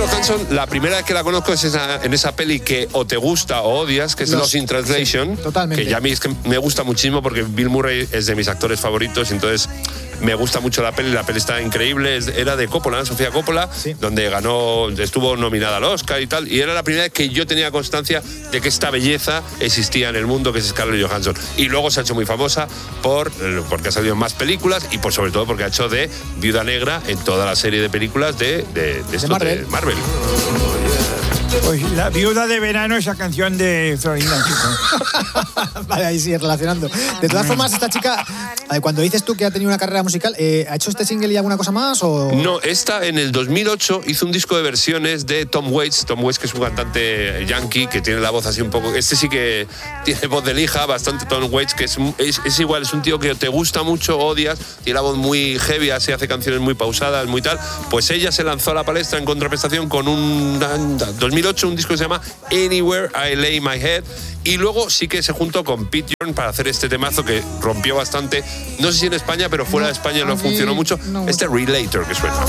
Johansson, la primera vez que la conozco es en esa peli que o te gusta o odias, que es Lost in Translation. Sí, totalmente. Que ya a mí es que me gusta muchísimo porque Bill Murray es de mis actores favoritos, entonces me gusta mucho la peli está increíble. Era de Coppola, ¿no? Sofía Coppola, donde estuvo nominada al Oscar y tal, y era la primera vez que yo tenía constancia de que esta belleza existía en el mundo, que es Scarlett Johansson. Y luego se ha hecho muy famosa porque ha salido en más películas y sobre todo porque ha hecho de Viuda Negra en toda la serie de películas de Marvel. Pues La Viuda de Verano, esa canción de Florinda Chico. Vale, ahí sí, relacionando. De todas formas, esta chica, cuando dices tú que ha tenido una carrera musical, ¿ha hecho este single y alguna cosa más? O... No, esta en el 2008 hizo un disco de versiones de Tom Waits. Tom Waits, que es un cantante yankee, que tiene la voz así un poco... Este sí que tiene voz de lija, bastante. Tom Waits, que es igual, es un tío que te gusta mucho, odias, tiene la voz muy heavy, así hace canciones muy pausadas, muy tal. Pues ella se lanzó a la palestra en contraprestación con un 2008, un disco que se llama Anywhere I Lay My Head, y luego sí que se juntó con Pete Yorn para hacer este temazo que rompió bastante, no sé si en España, pero fuera de España no funcionó mucho, este Relator que suena.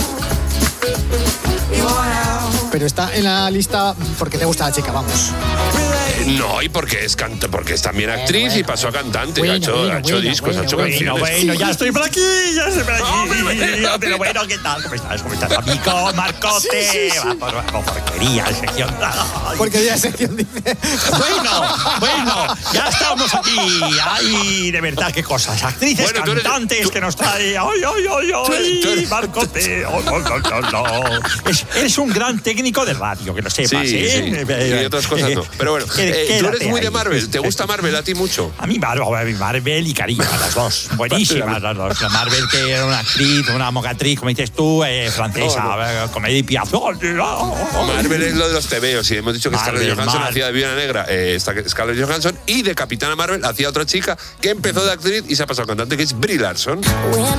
Pero está en la lista porque te gusta la chica, vamos. No, y porque es también actriz y pasó a cantante. Ha hecho discos, ha hecho canciones. Bueno, ya estoy por aquí. Pero bueno, ¿qué tal? ¿Cómo estás, amigo? Marcote. Sí. Vamos, porquería, sección. Porquería, sección, dice. Bueno, ya estamos aquí. Ay, de verdad, qué cosas. Actrices, cantantes que nos trae. Ay, Marcote. No. Eres un gran técnico de radio, que lo sepas, ¿eh? Sí. Y otras cosas no. Pero bueno, tú eres muy de Marvel. ¿Te gusta Marvel a ti mucho? A mí Marvel y cariño, a las dos. Buenísimas las dos. La Marvel, que era una actriz, una mocatriz, como dices tú, francesa, comedia y piazón. Marvel es lo de los tebeos. Y hemos dicho que Scarlett Johansson hacía de Viuda Negra, Scarlett Johansson, y de Capitana Marvel hacía otra chica que empezó de actriz y se ha pasado al cantante, que es Brie Larson.